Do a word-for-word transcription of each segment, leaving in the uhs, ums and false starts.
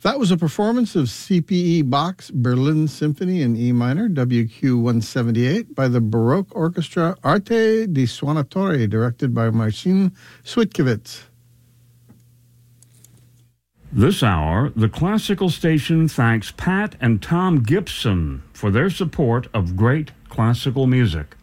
That was a performance of C P E Bach's Berlin Symphony in E minor, W Q one seventy-eight, by the Baroque Orchestra Arte di Suonatori, directed by Marcin Switkowitz. This hour, the Classical Station thanks Pat and Tom Gibson for their support of great classical music.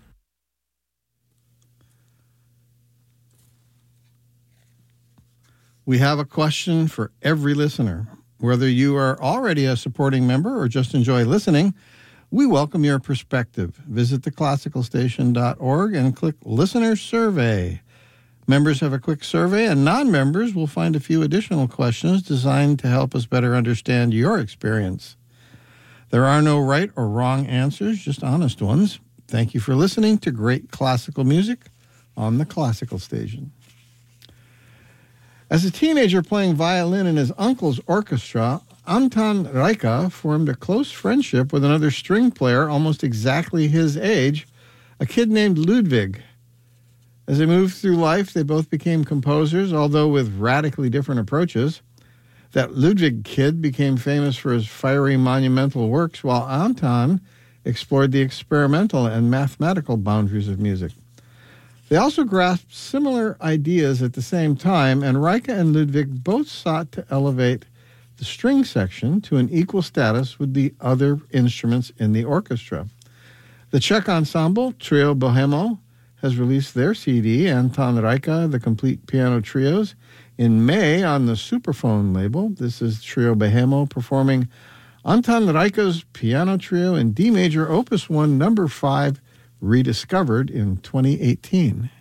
We have a question for every listener. Whether you are already a supporting member or just enjoy listening, we welcome your perspective. Visit the classical station dot org and click Listener Survey. Members have a quick survey, and non-members will find a few additional questions designed to help us better understand your experience. There are no right or wrong answers, just honest ones. Thank you for listening to great classical music on the Classical Station. As a teenager playing violin in his uncle's orchestra, Anton Reicha formed a close friendship with another string player almost exactly his age, a kid named Ludwig. As they moved through life, they both became composers, although with radically different approaches. That Ludwig kid became famous for his fiery monumental works, while Anton explored the experimental and mathematical boundaries of music. They also grasped similar ideas at the same time, and Reicha and Ludwig both sought to elevate the string section to an equal status with the other instruments in the orchestra. The Czech ensemble, Trio Bohemo, has released their C D, Anton Reicha, The Complete Piano Trios, in May on the Superphone label. This is Trio Bohemo performing Anton Reicha's Piano Trio in D major, Opus one, number five, rediscovered in twenty eighteen.